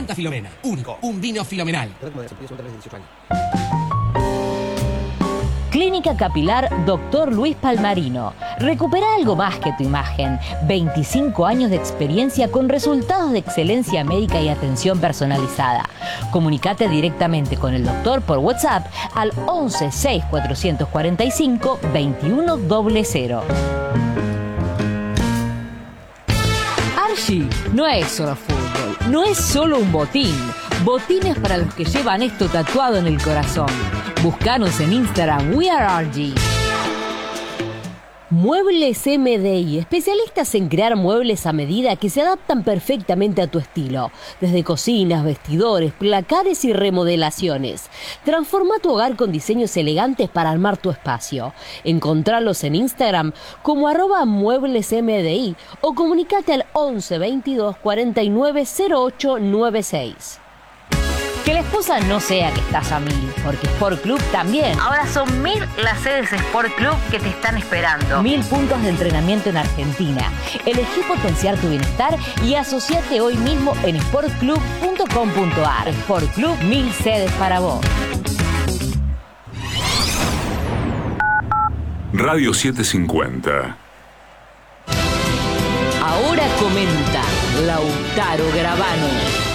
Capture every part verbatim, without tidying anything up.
Santa Filomena, único, un vino filomenal. Clínica Capilar Doctor Luis Palmarino. Recupera algo más que tu imagen. veinticinco años de experiencia con resultados de excelencia médica y atención personalizada. Comunicate directamente con el doctor por WhatsApp al once seis cuatrocientos cuarenta y cinco veintiuno cero cero. Archie no es solo fútbol, no es solo un botín. Botines para los que llevan esto tatuado en el corazón. Búscanos en Instagram, We Are Archie. Muebles M D I, especialistas en crear muebles a medida que se adaptan perfectamente a tu estilo. Desde cocinas, vestidores, placares y remodelaciones. Transforma tu hogar con diseños elegantes para armar tu espacio. Encontralos en Instagram como arroba muebles M D I o comunicate al once veintidós cuarenta y nueve cero ocho noventa y seis. Que la excusa no sea que estás a mil, porque Sport Club también. Ahora son mil las sedes Sport Club que te están esperando. Mil puntos de entrenamiento en Argentina. Elegí potenciar tu bienestar y asociate hoy mismo en sport club punto com punto a r. Sport Club, mil sedes para vos. Radio setecientos cincuenta. Ahora comenta Lautaro Gravano.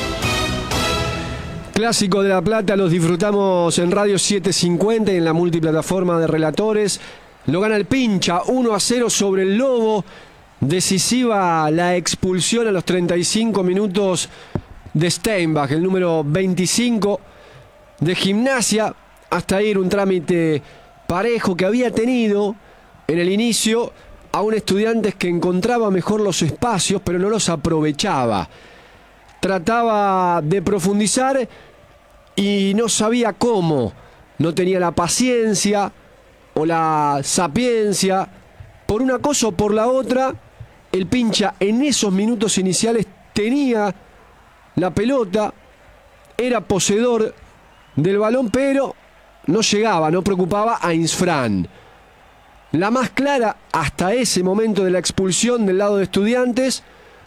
Clásico de La Plata, los disfrutamos en Radio setecientos cincuenta y en la multiplataforma de relatores. Lo gana el Pincha, uno a cero sobre el Lobo. Decisiva la expulsión a los treinta y cinco minutos de Steinbach, el número veinticinco de Gimnasia. Hasta ahí un trámite parejo que había tenido en el inicio a un Estudiantes que encontraba mejor los espacios, pero no los aprovechaba. Trataba de profundizar y no sabía cómo. No tenía la paciencia o la sapiencia. Por una cosa o por la otra, el Pincha en esos minutos iniciales tenía la pelota, era poseedor del balón, pero no llegaba, no preocupaba a Insfrán. La más clara hasta ese momento de la expulsión del lado de Estudiantes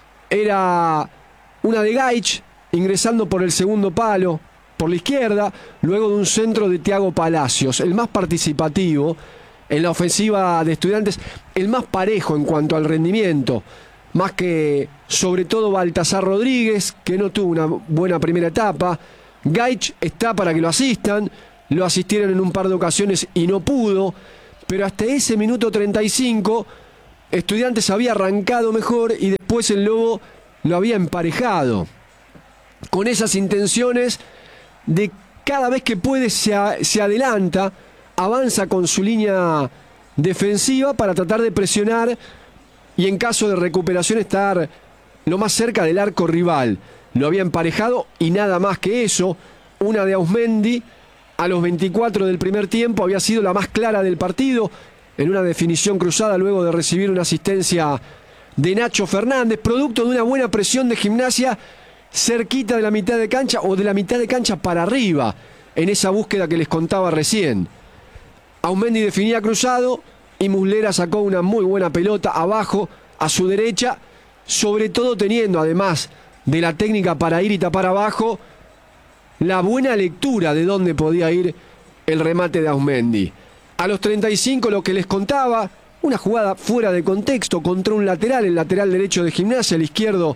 era una de Gaich ingresando por el segundo palo, por la izquierda, luego de un centro de Thiago Palacios, el más participativo en la ofensiva de Estudiantes, el más parejo en cuanto al rendimiento, más que sobre todo Baltasar Rodríguez, que no tuvo una buena primera etapa. Gaich está para que lo asistan, lo asistieron en un par de ocasiones y no pudo, pero hasta ese minuto treinta y cinco Estudiantes había arrancado mejor y después el Lobo lo había emparejado, con esas intenciones de cada vez que puede se, a, se adelanta, avanza con su línea defensiva para tratar de presionar y en caso de recuperación estar lo más cerca del arco rival. Lo había emparejado y nada más que eso. Una de Ausmendi a los veinticuatro del primer tiempo había sido la más clara del partido, en una definición cruzada luego de recibir una asistencia de Nacho Fernández, producto de una buena presión de Gimnasia cerquita de la mitad de cancha o de la mitad de cancha para arriba, en esa búsqueda que les contaba recién. Ausmendi definía cruzado y Muslera sacó una muy buena pelota abajo a su derecha, sobre todo teniendo, además de la técnica para ir y tapar abajo, la buena lectura de dónde podía ir el remate de Ausmendi. A los treinta y cinco, lo que les contaba, una jugada fuera de contexto contra un lateral, el lateral derecho de Gimnasia, el izquierdo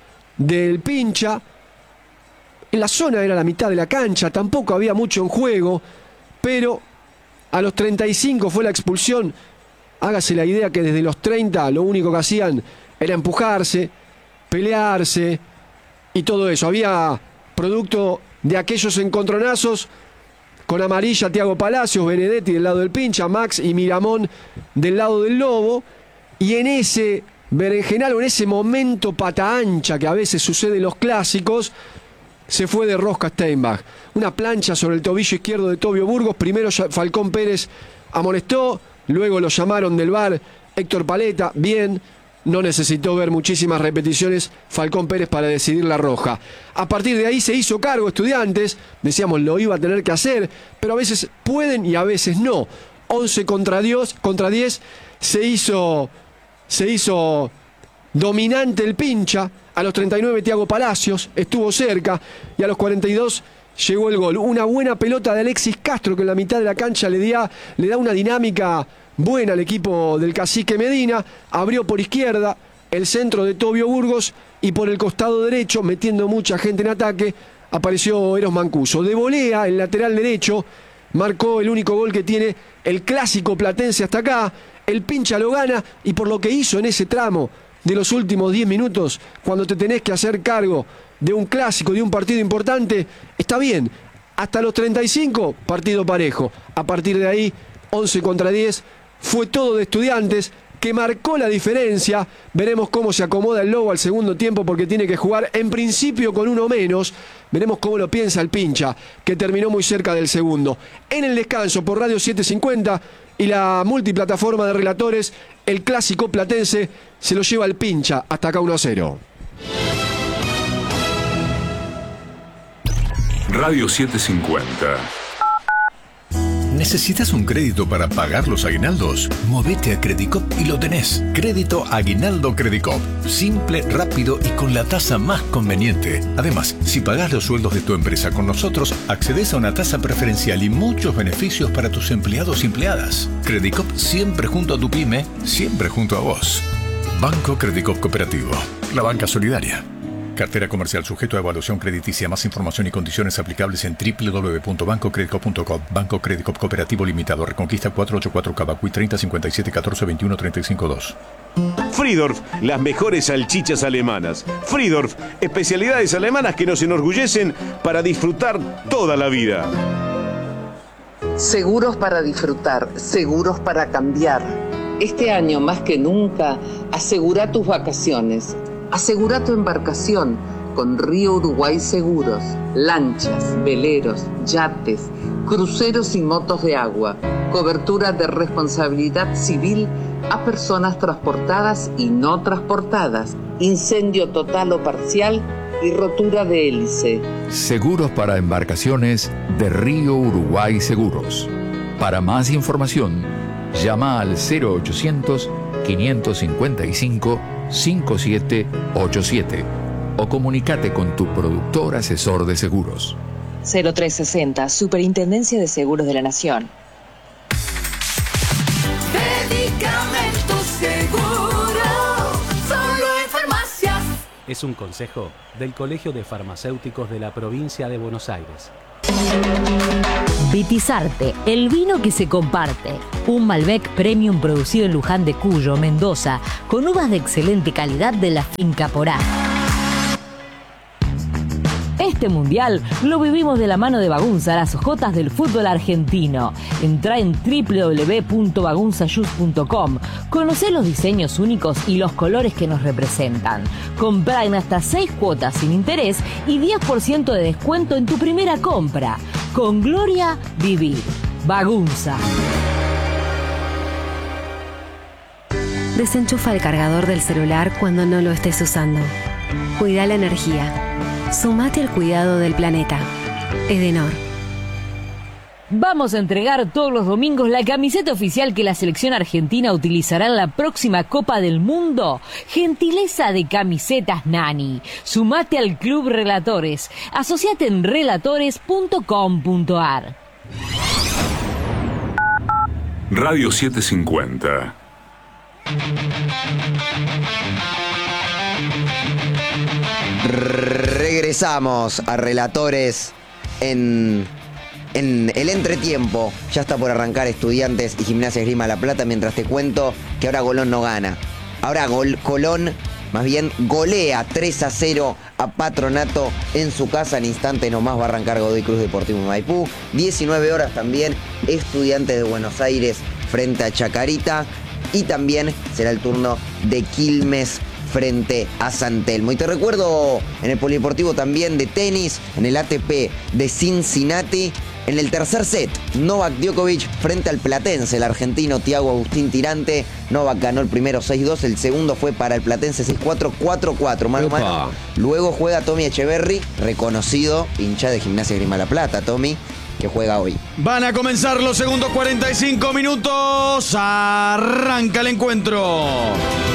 del Pincha. En la zona era la mitad de la cancha, tampoco había mucho en juego, pero a los treinta y cinco fue la expulsión. Hágase la idea que desde los treinta lo único que hacían era empujarse, pelearse y todo eso. Había producto de aquellos encontronazos con amarilla Thiago Palacios, Benedetti del lado del Pincha, Max y Miramón del lado del Lobo, y en ese berenjenal o en ese momento pata ancha que a veces sucede en los clásicos, se fue de rosca Steinbach. Una plancha sobre el tobillo izquierdo de Tobio Burgos. Primero Falcón Pérez amonestó, luego lo llamaron del V A R Héctor Paleta, bien. No necesitó ver muchísimas repeticiones Falcón Pérez para decidir la roja. A partir de ahí se hizo cargo Estudiantes, decíamos lo iba a tener que hacer, pero a veces pueden y a veces no. once contra diez, contra diez se hizo, se hizo dominante el Pincha, A los treinta y nueve Thiago Palacios estuvo cerca y a los cuarenta y dos llegó el gol. Una buena pelota de Alexis Castro que en la mitad de la cancha le da, le da una dinámica buena al equipo del Cacique Medina. Abrió por izquierda el centro de Tobio Burgos y por el costado derecho, metiendo mucha gente en ataque, apareció Eros Mancuso. De volea, el lateral derecho, marcó el único gol que tiene el clásico platense hasta acá. El Pincha lo gana y por lo que hizo en ese tramo de los últimos diez minutos, cuando te tenés que hacer cargo de un clásico, de un partido importante, está bien. Hasta los treinta y cinco, partido parejo. A partir de ahí, once contra diez, fue todo de Estudiantes, que marcó la diferencia. Veremos cómo se acomoda el Lobo al segundo tiempo, porque tiene que jugar en principio con uno menos. Veremos cómo lo piensa el Pincha, que terminó muy cerca del segundo. En el descanso por Radio setecientos cincuenta y la multiplataforma de relatores, el clásico platense se lo lleva el Pincha hasta acá uno a cero. Radio setecientos cincuenta. ¿Necesitas un crédito para pagar los aguinaldos? Movete a Credicop y lo tenés. Crédito Aguinaldo Credicop. Simple, rápido y con la tasa más conveniente. Además, si pagás los sueldos de tu empresa con nosotros, accedes a una tasa preferencial y muchos beneficios para tus empleados y empleadas. Credicop siempre junto a tu pyme, siempre junto a vos. Banco Credicop Cooperativo. La banca solidaria. Cartera comercial sujeto a evaluación crediticia. Más información y condiciones aplicables en doble u doble u doble u punto banco credicop punto com. Banco Credicop Cooperativo Limitado. Reconquista cuatrocientos ochenta y cuatro Cavacuy treinta cincuenta y siete catorce veintiuno treinta y cinco dos. Friedorf, las mejores salchichas alemanas. Friedorf, especialidades alemanas que nos enorgullecen para disfrutar toda la vida. Seguros para disfrutar, seguros para cambiar. Este año más que nunca, asegura tus vacaciones. Asegura tu embarcación con Río Uruguay Seguros. Lanchas, veleros, yates, cruceros y motos de agua. Cobertura de responsabilidad civil a personas transportadas y no transportadas. Incendio total o parcial y rotura de hélice. Seguros para embarcaciones de Río Uruguay Seguros. Para más información, llama al cero ochocientos, quinientos cincuenta y cinco, cincuenta y siete ochenta y siete o comunícate con tu productor asesor de seguros. cero tres sesenta, Superintendencia de Seguros de la Nación. Medicamentos Seguro, solo en farmacias. Es un consejo del Colegio de Farmacéuticos de la Provincia de Buenos Aires. Vitizarte, el vino que se comparte. Un Malbec Premium producido en Luján de Cuyo, Mendoza, con uvas de excelente calidad de la finca Porá. Este mundial lo vivimos de la mano de Bagunza, las ojotas del fútbol argentino. Entrá en doble u doble u doble u punto bagunza juice punto com. Conocé los diseños únicos y los colores que nos representan. Comprá en hasta seis cuotas sin interés y diez por ciento de descuento en tu primera compra. Con gloria, vivir. Bagunza. Desenchufa el cargador del celular cuando no lo estés usando. Cuida la energía. Sumate al cuidado del planeta. Edenor. Vamos a entregar todos los domingos la camiseta oficial que la selección argentina utilizará en la próxima Copa del Mundo. Gentileza de Camisetas Nani. Sumate al Club Relatores. Asociate en relatores punto com punto ar. Radio setecientos cincuenta. Regresamos a Relatores en, en el entretiempo. Ya está por arrancar Estudiantes y Gimnasia Esgrima La Plata, mientras te cuento que ahora Colón no gana. Ahora Gol, Colón más bien golea tres a cero a Patronato en su casa. En instantes nomás va a arrancar Godoy Cruz Deportivo Maipú. diecinueve horas también Estudiantes de Buenos Aires frente a Chacarita. Y también será el turno de Quilmes frente a San Telmo. Y te recuerdo en el polideportivo también de tenis, en el A T P de Cincinnati, en el tercer set, Novak Djokovic frente al platense, el argentino Thiago Agustín Tirante. Novak ganó el primero seis dos, el segundo fue para el platense seis cuatro, cuatro cuatro, mano a mano. Luego juega Tommy Echeverry, reconocido hincha de Gimnasia Esgrima La Plata, Tommy, que juega hoy. Van a comenzar los segundos cuarenta y cinco minutos. Arranca el encuentro.